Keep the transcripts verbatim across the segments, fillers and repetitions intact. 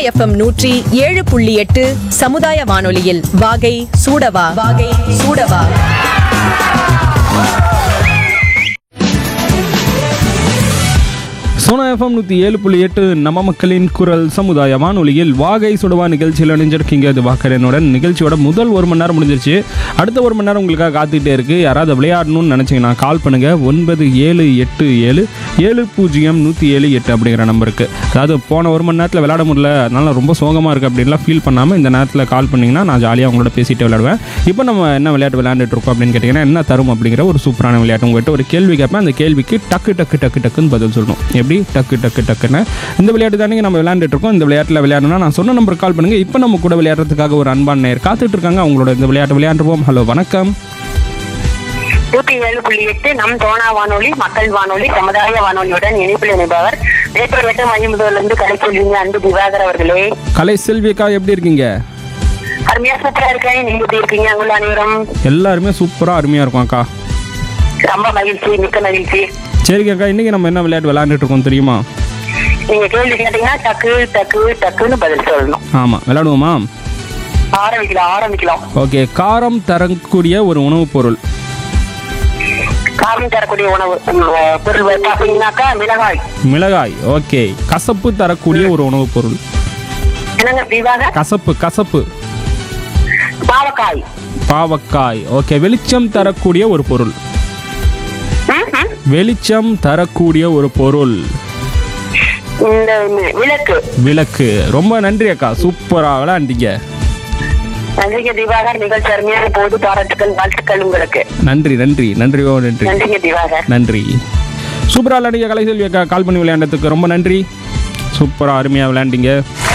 FM நூற்றி ஏழு புள்ளி எட்டு சமுதாய வானொலியில் வாகை சூடவா வாகை சூடவா. சோனா எஃப்எம் நூற்றி ஏழு புள்ளி எட்டு நம்ம மக்களின் குரல் சமுதாய வானொலியில் வாகை சுடவா நிகழ்ச்சியில் இணைஞ்சிருக்கீங்க. அது வாக்கரனுடன் நிகழ்ச்சியோட முதல் ஒரு மணி நேரம் முடிஞ்சிருச்சு. அடுத்த ஒரு மணி நேரம் உங்களுக்காக காத்துக்கிட்டே இருக்குது. யாராவது விளையாடணும்னு நினச்சிங்கன்னா கால் பண்ணுங்கள். ஒன்பது ஏழு எட்டு ஏழு ஏழு பூஜ்ஜியம் நூற்றி ஏழு எட்டு அப்படிங்கிற நம்பருக்கு. அதாவது போன ஒரு மணி நேரத்தில் விளையாட முடியல, அதனால ரொம்ப சோகமாக இருக்குது அப்படின்லாம் ஃபீல் பண்ணாமல் இந்த நேரத்தில் கால் பண்ணிங்கன்னா நான் ஜாலியாக உங்களோட பேசிட்டு விளையாடுவேன். இப்போ நம்ம என்ன விளையாட்டு விளையாண்டுட்டு இருக்கோம் அப்படின்னு கேட்டிங்கன்னா, என்ன தரும் அப்படிங்கிற ஒரு சூப்பரான விளையாட்டு. உங்கள்கிட்ட ஒரு கேள்வி கேட்பேன், அந்த கேள்விக்கு டக்கு டக்கு டக்கு டக்குன்னு பதில் சொல்லணும். எப்படி டக்கு டக்கு டக்குன்னு இந்த விளையாட்டு தானே நம்ம விளையாண்டுட்டு இருக்கோம். இந்த விளையாட்டில் விளையாடணும்னா நான் சொன்ன நம்பர் கால் பண்ணுங்க. இப்போ நம்ம கூட விளையாடுறதுக்காக ஒரு அன்பான நேயர் காத்துட்டு இருக்காங்க. அவங்களோட இந்த விளையாட்டு விளையாண்டுருவோம். ஹலோ, வணக்கம். நூற்றி ஏழு புள்ளி எட்டு நம் தோனா வானொலி மக்கள் வானொலி சமுதாய வானொலியுடன் இணைப்பில் இணைப்பவர் வேப்பர் வெட்ட மையமுதலிருந்து கலை சொல்வீங்க அன்பு திவாகர் அவர்களே. கலை செல்விக்கா, எப்படி இருக்கீங்க? அருமையா சூப்பரா இருக்கேன். நீங்க எப்படி இருக்கீங்க? உங்கள் அனைவரும் எல்லாருமே சூப்பரா அருமையா இருக்கும் அக்கா. ரொம்ப மகிழ்ச்சி, மிக்க மகிழ்ச்சி. சரிங்க அக்கா, இன்னைக்கு நம்ம என்ன விளையாட்டு விளையாண்டுட்டு இருக்கோம் தெரியுமா? நீங்க கேள்வி கேட்டீங்கன்னா டக்கு டக்கு டக்குன்னு பதில் சொல்லணும். ஆமா, விளையாடுவோமா? ஆரம்பிக்கலாம் ஆரம்பிக்கலாம் ஓகே. காரம் தரக்கூடிய ஒரு உணவுப் பொருள். காரம் தரக்கூடிய உணவு பொருள் பார்த்தீங்கன்னாக்கா மிளகாய். மிளகாய். ஓகே. கசப்பு தரக்கூடிய ஒரு உணவுப் பொருள். என்னங்க திவாகர்? கசப்பு கசப்பு பாவக்காய். பாவக்காய். ஓகே. வெளிச்சம் தரக்கூடிய ஒரு பொருள். வெளிச்சம் தரக்கூடிய ஒரு பொருள். இந்த விளக்கு. விளக்கு. ரொம்ப நன்றி அக்கா, சூப்பரா விளையாண்டீங்க. நன்றிங்க திவாகர். நிகழ்ச்சி அருமையான போது பாராட்டுக்கள் வாழ்த்துக்கள் உங்களுக்கு. நன்றி நன்றி நன்றி நன்றி நன்றிங்க திவாகர். நன்றி. சூப்பரா விளையாண்டீங்க கலை செல்வி அக்கா. கால் பண்ணி விளையாண்டதுக்கு ரொம்ப நன்றி. சூப்பரா அருமையா விளையாண்டீங்க.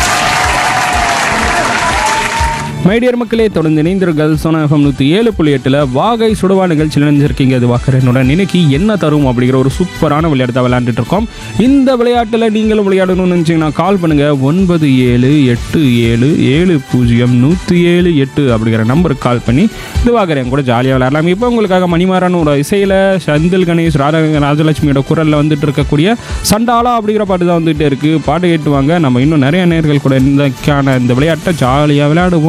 மைடியர் மக்களே, தொடர்ந்து இணைந்தீர்கள் சோனா எஃப்எம் நூற்றி ஏழு புள்ளி எட்டில் வாகை சுடவா நிகழ்ச்சியில் இணைஞ்சிருக்கீங்க. அது வாக்கரனுடன் இன்னைக்கு என்ன தரும் அப்படிங்கிற ஒரு சூப்பரான விளையாட்டு விளையாண்டுட்டு இருக்கோம். இந்த விளையாட்டில் நீங்களும் விளையாடணும்னு நினச்சிங்கன்னா கால் பண்ணுங்கள். ஒன்பது ஏழு எட்டு ஏழு ஏழு பூஜ்ஜியம் நூற்றி ஏழு எட்டு அப்படிங்கிற நம்பருக்கு கால் பண்ணி இது வாக்கரன் கூட ஜாலியாக விளையாடலாம். இப்போ உங்களுக்காக மணிமாறன் ஒரு இசையில் செந்தில் கணேஷ் ராஜ ராஜலட்சுமியோட குரலில் வந்துட்டு இருக்கக்கூடிய சண்டாலா அப்படிங்கிற பாட்டு தான் வந்துகிட்டே இருக்குது. பாட்டு கேட்டுவாங்க. நம்ம இன்னும் நிறைய நேர்கள் கூட இன்றைக்கான இந்த விளையாட்டை ஜாலியாக விளையாடுவோம்.